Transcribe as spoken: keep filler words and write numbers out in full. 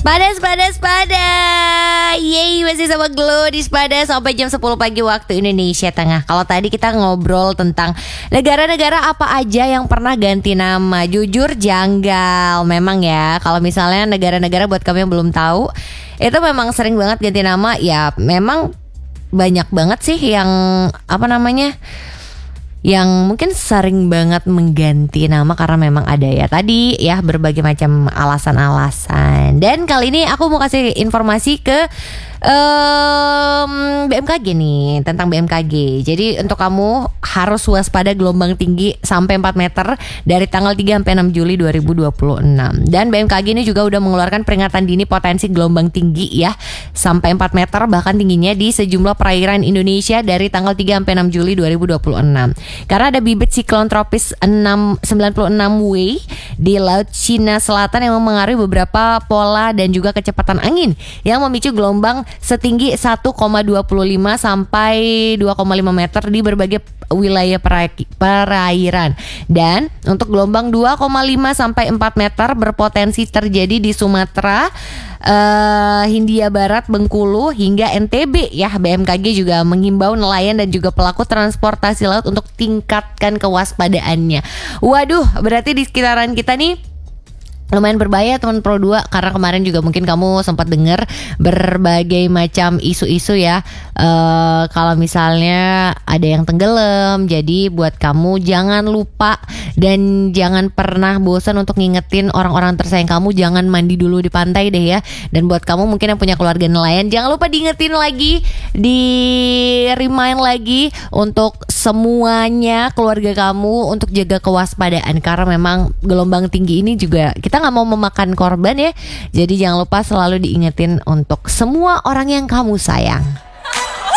Spada, spada, spada. Yeay, masih sama Glow di Spada sampai jam sepuluh pagi waktu Indonesia Tengah. Kalau tadi kita ngobrol tentang negara-negara apa aja yang pernah ganti nama. Jujur janggal memang ya. Kalau misalnya negara-negara buat kamu yang belum tahu, itu memang sering banget ganti nama. Ya memang banyak banget sih yang apa namanya, yang mungkin sering banget mengganti nama karena memang ada ya tadi ya berbagai macam alasan-alasan. Dan kali ini aku mau kasih informasi ke um, B M K G nih, tentang B M K G. Jadi untuk kamu harus waspada gelombang tinggi sampai empat meter dari tanggal tiga sampai enam Juli dua ribu dua puluh enam. Dan B M K G ini juga udah mengeluarkan peringatan dini potensi gelombang tinggi ya sampai empat meter bahkan tingginya di sejumlah perairan Indonesia dari tanggal tiga sampai enam Juli dua ribu dua puluh enam. Karena ada bibit siklon tropis enam sembilan puluh enam W di Laut Cina Selatan yang mempengaruhi beberapa pola dan juga kecepatan angin yang memicu gelombang setinggi satu koma dua lima sampai dua koma lima meter di berbagai wilayah perairan. Dan untuk gelombang dua koma lima sampai empat meter berpotensi terjadi di Sumatera, uh, Hindia Barat, Bengkulu hingga N T B ya. B M K G juga menghimbau nelayan dan juga pelaku transportasi laut untuk tingkatkan kewaspadaannya. Waduh, berarti di sekitaran kita nih lumayan berbahaya teman Pro dua, karena kemarin juga mungkin kamu sempat dengar berbagai macam isu-isu ya, uh, kalau misalnya ada yang tenggelam. Jadi buat kamu jangan lupa dan jangan pernah bosan untuk ngingetin orang-orang tersayang kamu, jangan mandi dulu di pantai deh ya. Dan buat kamu mungkin yang punya keluarga nelayan, jangan lupa diingetin lagi, di remind lagi untuk semuanya keluarga kamu untuk jaga kewaspadaan, karena memang gelombang tinggi ini juga kita nggak mau memakan korban ya. Jadi jangan lupa selalu diingetin untuk semua orang yang kamu sayang.